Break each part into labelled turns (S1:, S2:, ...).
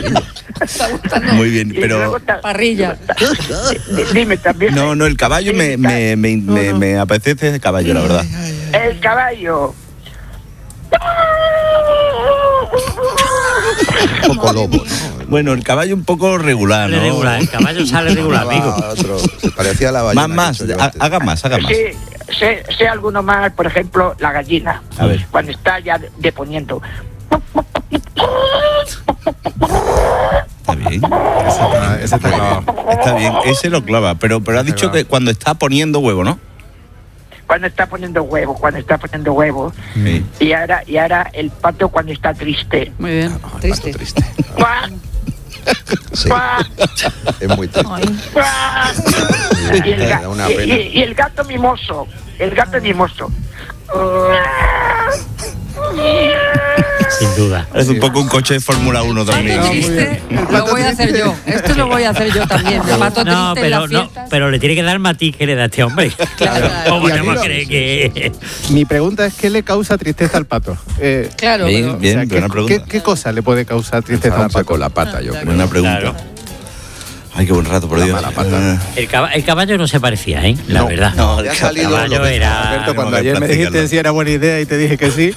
S1: Muy bien, pero...
S2: Parrilla.
S3: Dime también.
S1: No, el caballo me apetece el caballo, la verdad.
S3: El caballo.
S4: Un poco lobo, ¿no?
S1: Bueno, el caballo un poco regular, ¿no?
S5: El caballo sale regular, amigo.
S4: Se parecía a la ballena.
S1: Más, haga más.
S3: Sí, sé alguno más, por ejemplo, la gallina.
S1: A ver.
S3: Cuando está ya deponiendo.
S1: Está bien.
S6: Ese está clavado.
S1: Está bien, ese lo clava, pero has dicho que cuando está poniendo huevo, ¿no?
S3: Cuando está poniendo huevo.
S1: Sí.
S3: Y ahora el pato cuando está triste.
S2: Muy bien, triste.
S3: ¡Cuac!
S4: Sí.
S3: ¡Cuac!
S4: Es muy triste.
S3: ¡Cuac!
S4: Da una pena.
S3: Y el gato mimoso.
S5: Sin duda.
S1: Es un poco un coche de Fórmula 1 también.
S2: Triste, lo voy a hacer yo. Esto lo voy a hacer yo también. Me mato triste en las fiestas.
S5: Pero le tiene que dar el matiz que le da a este hombre.
S2: Claro.
S5: ¿Cómo
S6: Y a
S5: no
S6: mí
S5: me
S6: no.
S5: cree que...?
S6: Mi pregunta es, ¿qué le causa tristeza al pato?
S2: Claro,
S1: Bien, bien, buena pregunta.
S6: ¿Qué cosa le puede causar tristeza al
S4: Enfadarse
S6: pato?
S4: con la pata, yo creo.
S1: Buena pregunta.
S5: Claro.
S1: Ay, qué buen rato, por
S4: La
S1: Dios.
S4: mala pata.
S5: El caballo no se parecía, ¿eh? La
S4: No,
S5: verdad.
S1: no,
S4: Ya ha
S1: el
S4: salido
S5: caballo
S4: lo que-
S5: era...
S6: Alberto, cuando
S1: que
S6: ayer me
S1: practicarlo.
S6: dijiste si era buena idea y te dije que sí,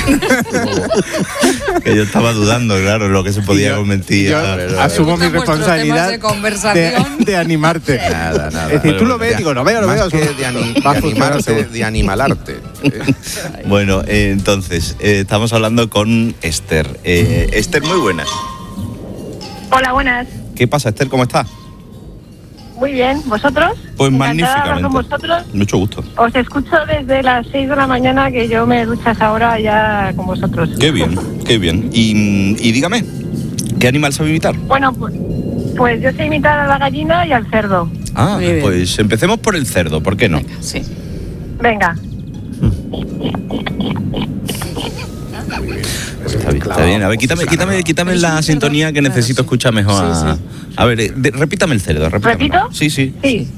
S1: Que yo estaba dudando, claro, lo que se podía convertir.
S6: yo asumo mi
S2: Me gustan vuestros
S6: responsabilidad
S2: temas de conversación.
S6: de animarte.
S4: Nada.
S6: Es decir, tú lo ves, digo, no veo, lo
S4: Más
S6: veo.
S4: que de
S6: Va a
S4: animarte,
S6: funcionar.
S4: de animalarte.
S1: Bueno, entonces, estamos hablando con Esther. Esther, muy buenas.
S7: Hola, buenas.
S1: ¿Qué pasa, Esther? ¿Cómo estás?
S7: Muy bien, ¿vosotros?
S1: Pues
S7: Encantada de hablar
S1: magníficamente.
S7: con vosotros.
S1: Mucho gusto.
S7: Os escucho desde las 6 de la mañana, que yo me ducho a esa hora ya con vosotros.
S1: Qué bien, qué bien. Y dígame, ¿qué animal sabe imitar?
S7: Bueno, pues yo sé imitar a la gallina y al cerdo.
S1: Ah,
S2: Muy bien.
S1: pues empecemos por el cerdo, ¿por qué no?
S2: Sí.
S7: Venga.
S1: Está bien. A ver, quítame la sintonía que necesito escuchar mejor.
S2: Sí.
S1: A ver, repítame el cerdo.
S7: ¿Repito?
S1: Sí.
S7: Sí.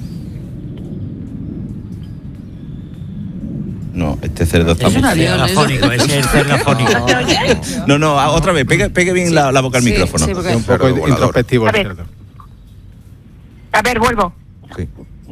S1: No, este cerdo está
S2: Es
S1: muy
S2: un avión,
S1: feo.
S5: Afónico, ese es el cerdo afónico.
S7: ¿No se oye?
S1: No, otra vez, pegue bien la boca al
S2: Sí,
S1: micrófono.
S2: sí, porque-
S6: Es un poco
S4: Cerdo volador.
S6: introspectivo el
S7: A ver.
S6: cerdo.
S7: A ver, vuelvo.
S4: Sí.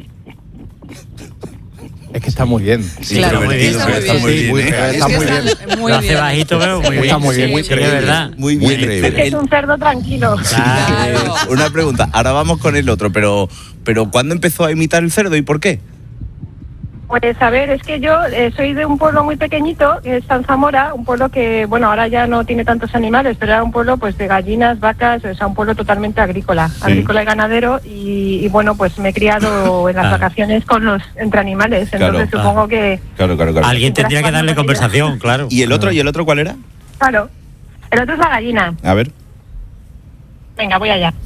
S6: Es que está muy bien.
S1: Sí,
S2: Claro,
S1: introvertido,
S2: muy bien.
S1: pero está muy bien, ¿eh?
S6: Está
S2: Es que
S6: muy bien.
S2: muy
S5: Lo hace
S2: bien.
S5: bajito, pero muy bien.
S6: Está muy bien, muy
S5: Sí, de verdad.
S1: Muy
S4: Muy
S1: bien.
S4: creíble.
S1: Esther.
S7: Es un cerdo tranquilo.
S2: Claro.
S1: Una pregunta, ahora vamos con el otro, pero ¿cuándo empezó a imitar el cerdo y por qué?
S7: Pues a ver, es que yo soy de un pueblo muy pequeñito, que es San Zamora, un pueblo que, bueno, ahora ya no tiene tantos animales, pero era un pueblo pues de gallinas, vacas, o sea, un pueblo totalmente agrícola y ganadero, y bueno, pues me he criado en las vacaciones entre animales, entonces
S1: Claro.
S7: supongo que,
S1: Claro.
S5: Alguien tendría que darle conversación, claro.
S1: ¿Y el otro cuál era?
S7: claro, el otro es la gallina.
S1: A ver.
S7: Venga, voy allá.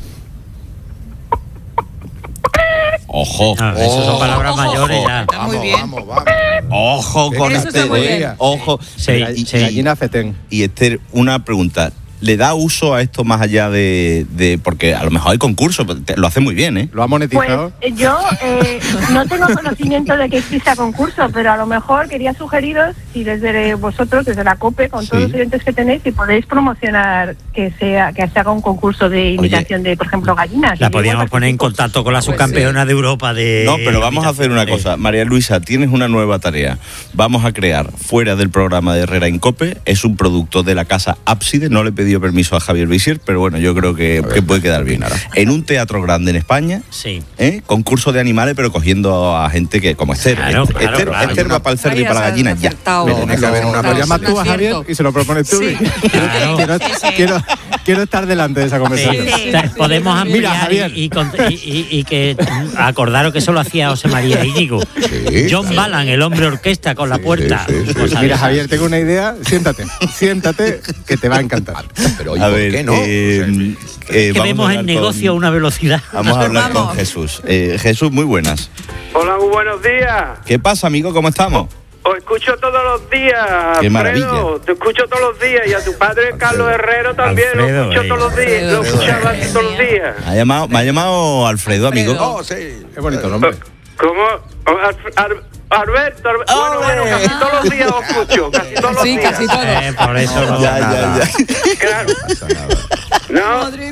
S1: Ojo.
S5: Ah, eso son palabras
S2: Ojo,
S5: mayores
S2: ojo.
S5: ya.
S2: Está muy bien.
S4: Vamos.
S1: Ojo con
S2: Eso está muy
S1: Esther.
S2: bien.
S1: Ojo.
S5: Sí,
S1: Y-
S5: sí.
S6: Gallina fetén.
S1: Y Esther, una pregunta. ¿Le da uso a esto más allá de porque a lo mejor hay concursos, lo hace muy bien, ¿eh?
S6: ¿Lo ha
S7: Pues
S6: monetizado?
S7: yo no tengo conocimiento de que exista concurso, pero a lo mejor quería sugeriros, si desde vosotros, desde la COPE, con todos
S1: Sí.
S7: los oyentes que tenéis, si podéis promocionar que se haga un concurso de imitación de, por ejemplo, gallinas.
S5: La
S7: Y yo
S5: podíamos poner en
S7: participo.
S5: contacto con la subcampeona de Europa de...
S1: No, pero vamos a hacer una
S5: imitación
S1: cosa. María Luisa, tienes una nueva tarea. Vamos a crear, fuera del programa de Herrera en COPE, es un producto de la casa Ábside. No le he pedido permiso a Javier Visier, pero bueno, yo creo que puede quedar bien. En un teatro grande en España,
S5: Sí.
S1: concurso de animales, pero cogiendo a gente que como Esther.
S5: Claro,
S1: Esther
S5: claro.
S1: va para el cerdo y
S2: Ahí
S1: para la
S2: has
S1: gallina, ya.
S2: acertado.
S4: Me tiene que haber una
S6: Lo llamas tú a Javier
S2: acierto.
S6: y se lo propones tú.
S2: Sí.
S5: Claro.
S6: Quiero estar delante de esa conversación.
S5: Podemos ampliar
S6: Mira, Javier.
S5: y que acordaros que eso lo hacía José María Íñigo.
S4: Sí,
S5: John
S4: claro.
S5: Ballan, el hombre orquesta con la
S4: Sí,
S5: puerta.
S4: sí, sí.
S5: Pues,
S6: Mira, Javier, tengo una idea. Siéntate, que te va a encantar.
S4: Pero ¿y
S1: A
S4: por
S1: ver,
S4: qué no?
S5: que
S1: vamos
S5: vemos
S1: a
S5: el
S1: hablar
S5: negocio a una velocidad.
S1: Vamos a hablar con
S2: Vamos.
S1: Jesús. Jesús, muy buenas.
S8: Hola, muy buenos días.
S1: ¿Qué pasa, amigo? ¿Cómo estamos?
S8: Os escucho todos los días,
S1: Qué
S8: Alfredo.
S1: maravilla.
S8: Te escucho todos los días. Y a tu padre, Carlos Herrero, también
S5: Alfredo,
S8: lo escucho todos los días. Lo escuchaba todos los días.
S1: Me ha llamado Alfredo, amigo.
S2: Alfredo.
S4: Oh, sí.
S6: Es bonito el nombre.
S8: ¿Cómo? Alberto. Bueno, casi todos los días os escucho. Casi todos los
S2: Sí,
S8: días.
S2: casi todo.
S5: Por eso no.
S1: Ya.
S8: Claro. No.